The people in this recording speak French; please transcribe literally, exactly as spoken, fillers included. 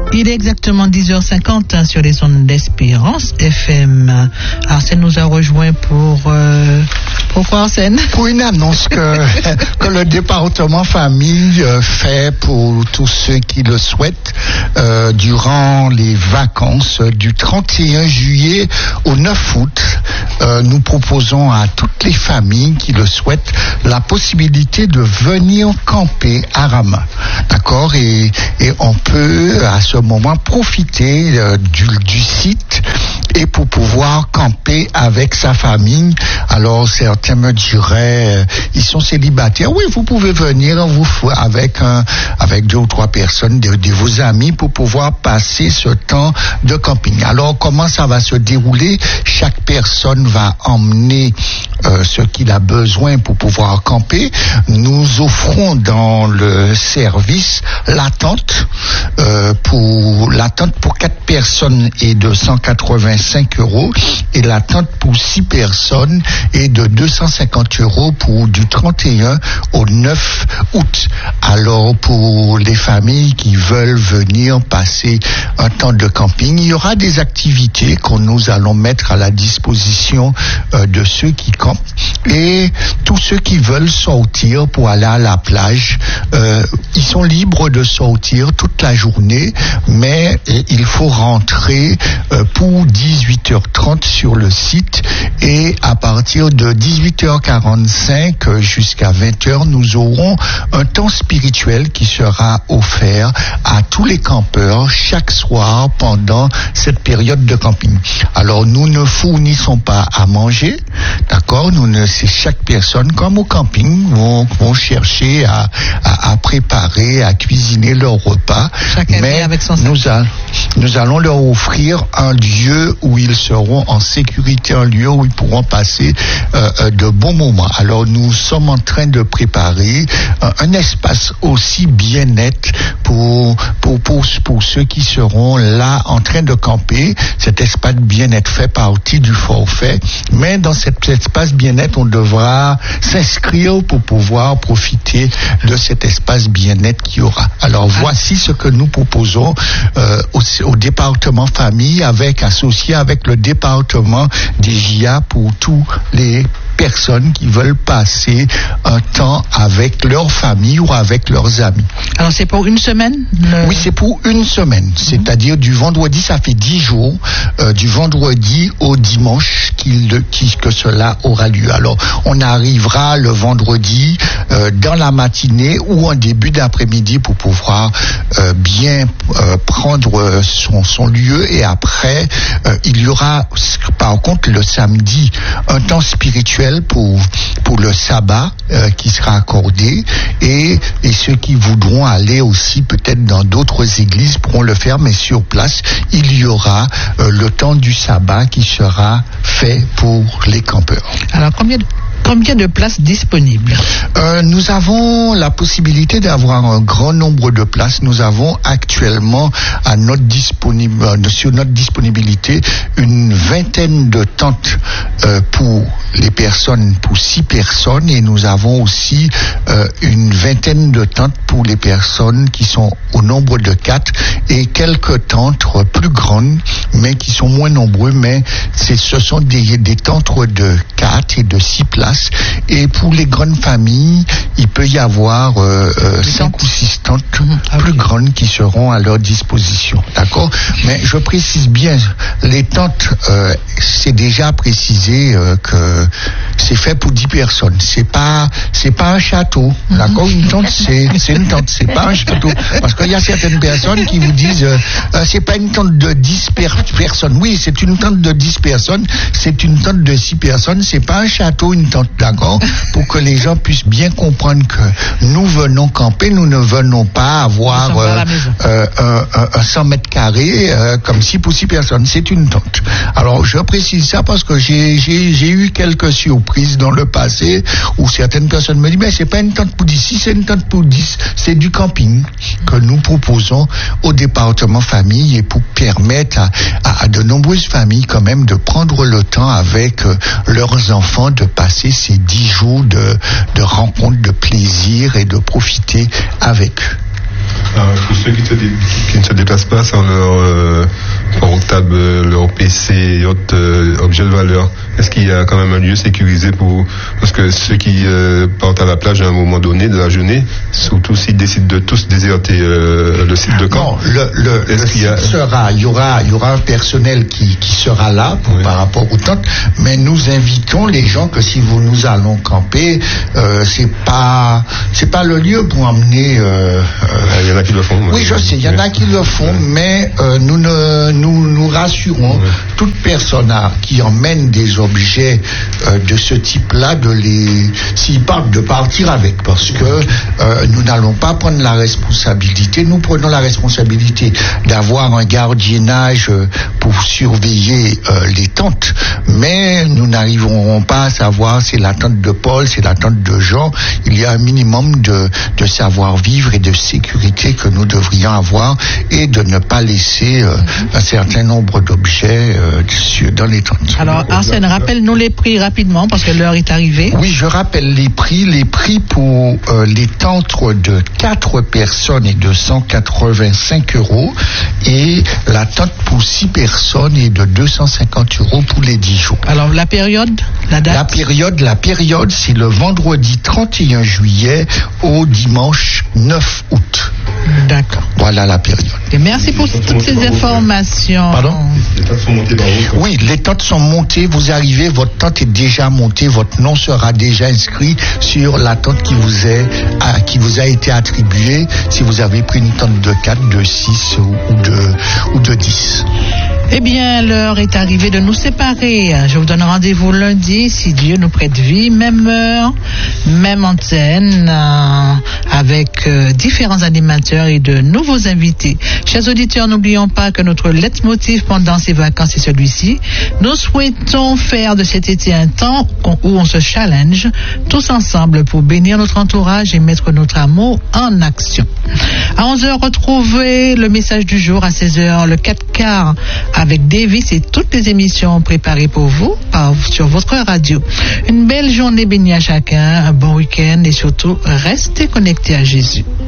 Il est exactement dix heures cinquante hein, sur les ondes d'Espérance F M. Arsène nous a rejoint pour... Euh, pourquoi Arsène ? Pour une annonce que, que le département famille fait pour tous ceux qui le souhaitent euh, durant les vacances du trente et un juillet au neuf août. Euh, nous proposons à toutes les familles qui le souhaitent la possibilité de venir camper à Rama. D'accord ? Et, et on peut à ce moment profiter euh, du, du site et pour pouvoir camper avec sa famille. Alors certains me diraient, euh, ils sont célibataires. Oui, vous pouvez venir vous avec un, avec deux ou trois personnes, de, de vos amis, pour pouvoir passer ce temps de camping. Alors comment ça va se dérouler ? Chaque personne va emmener euh, ce qu'il a besoin pour pouvoir camper. Nous offrons dans le service la tente euh, pour la tente pour quatre personnes est de cent quatre-vingt-cinq euros et la tente pour six personnes est de deux cent cinquante euros pour du trente et un au neuf août. Alors pour les familles qui veulent venir passer un temps de camping, il y aura des activités que nous allons mettre à la disposition euh, de ceux qui campent et tous ceux qui veulent sortir pour aller à la plage, euh, ils sont libres de sortir toute la journée, mais euh, il faut rentrer euh, pour dix-huit heures trente sur le site et à partir de dix-huit heures quarante-cinq jusqu'à vingt heures, nous aurons un temps spirituel qui sera offert à tous les campeurs chaque soir pendant cette période de camping. Alors nous ne fournissons pas à manger, d'accord ? Nous ne, c'est chaque personne, comme au camping, vont, vont chercher à, à, à préparer, à cuisiner leur repas. Chacun mais avec son nous, a, nous allons leur offrir un lieu où ils seront en sécurité, un lieu où ils pourront passer euh, de bons moments. Alors nous sommes en train de préparer euh, un espace aussi bien-être pour, pour, pour, pour ceux qui seront là en train de camper. Cet espace bien-être fait partie du forfait, mais dans cet espace bien-être, on devra s'inscrire pour pouvoir profiter de cet espace bien-être qu'il y aura. Alors voici ce que nous proposons euh, au, au département famille, avec associé avec le département des J A pour tous les personnes qui veulent passer un temps avec leur famille ou avec leurs amis. Alors c'est pour une semaine le... Oui, c'est pour une semaine. Mmh. C'est-à-dire du vendredi, ça fait dix jours, euh, du vendredi au dimanche qu'il, qui, que cela aura lieu. Alors on arrivera le vendredi euh, dans la matinée ou en début d'après-midi pour pouvoir euh, bien euh, prendre son, son lieu et après euh, il y aura par contre le samedi un temps spirituel pour pour le sabbat euh, qui sera accordé et et ceux qui voudront aller aussi peut-être dans d'autres églises pourront le faire, mais sur place il y aura euh, le temps du sabbat qui sera fait pour les campeurs. Alors combien de Combien de places disponibles ? euh, Nous avons la possibilité d'avoir un grand nombre de places. Nous avons actuellement à notre disponible, sur notre disponibilité une vingtaine de tentes euh, pour les personnes, pour six personnes, et nous avons aussi euh, une vingtaine de tentes pour les personnes qui sont au nombre de quatre et quelques tentes plus grandes, mais qui sont moins nombreux. Mais c'est, ce sont des, des tentes de quatre et de six places. Et pour les grandes familles, il peut y avoir euh, euh, cinq ou six tentes mmh, plus okay. grandes qui seront à leur disposition. D'accord ? Mais je précise bien, les tentes, euh, c'est déjà précisé euh, que c'est fait pour dix personnes. C'est pas, c'est pas un château. D'accord ? Une tente, c'est, c'est une tente. C'est pas un château. Parce qu'il y a certaines personnes qui vous disent, euh, euh, c'est pas une tente de dix per- personnes. Oui, c'est une tente de dix personnes. C'est une tente de six personnes. C'est pas un château, une tente. D'accord ? Pour que les gens puissent bien comprendre que nous venons camper, nous ne venons pas avoir euh, euh, un, un, un cent mètres carrés euh, comme si pour six personnes. C'est une tente. Alors je précise ça parce que j'ai, j'ai, j'ai eu quelques surprises dans le passé où certaines personnes me disent mais c'est pas une tente pour dix, si c'est une tente pour dix, c'est du camping que nous proposons au département famille et pour permettre à, à, à de nombreuses familles quand même de prendre le temps avec euh, leurs enfants de passer ces dix jours de, de rencontres, de plaisir et de profiter avec eux. Alors, pour ceux qui, se dé... qui ne se déplacent pas sans leur euh, portable, leur P C et autres euh, objets de valeur, est-ce qu'il y a quand même un lieu sécurisé pour... Parce que ceux qui euh, partent à la plage à un moment donné de la journée, surtout s'ils décident de tous déserter euh, le site de camp. Non, le, le, le site a... sera, il y aura, il y aura un personnel qui, qui sera là pour, oui. par rapport aux tentes, mais nous invitons les gens que si vous nous allons camper, euh, c'est pas, c'est pas le lieu pour emmener. Euh, euh, il y en a qui le font. Oui, je sais, il y en a qui le font, mais euh, nous ne, nous nous rassurons oui. toute personne à, qui emmène des objets euh, de ce type-là, de les, s'ils partent, de partir avec, parce que euh, nous n'allons pas prendre la responsabilité. Nous prenons la responsabilité d'avoir un gardiennage euh, pour surveiller euh, les tentes, mais nous n'arriverons pas à savoir c'est la tente de Paul, c'est la tente de Jean. Il y a un minimum de, de savoir-vivre et de sécurité que nous devrions avoir et de ne pas laisser euh, un certain nombre d'objets euh, dans les tentes. Alors Arsène, rappelle-nous les prix rapidement parce que l'heure est arrivée. Oui, je rappelle les prix. Les prix pour euh, les tentes de quatre personnes est de cent quatre-vingt-cinq euros et la tente pour six personnes est de deux cent cinquante euros pour les dix jours. Alors la période, la date? La période, la période, c'est le vendredi trente et un juillet au dimanche neuf août. D'accord. Voilà la période. Et merci pour toutes ces informations. Pardon? Les tentes sont montées par vous? Oui, les tentes sont montées. Vous arrivez, votre tente est déjà montée, votre nom sera déjà inscrit sur la tente qui vous est, à, qui vous a été attribuée. Si vous avez pris une tente de quatre, de six ou de ou de dix. Eh bien, l'heure est arrivée de nous séparer. Je vous donne rendez-vous lundi, si Dieu nous prête vie, même heure, même antenne, euh, avec euh, différents animateurs et de nouveaux invités. Chers auditeurs, n'oublions pas que notre leitmotiv pendant ces vacances est celui-ci. Nous souhaitons faire de cet été un temps où on se challenge tous ensemble pour bénir notre entourage et mettre notre amour en action. À onze heures, retrouvez le message du jour. À seize heures, le quatre quarts avec Davis et toutes les émissions préparées pour vous par, sur votre radio. Une belle journée bénie à chacun, un bon week-end et surtout, restez connectés à Jésus.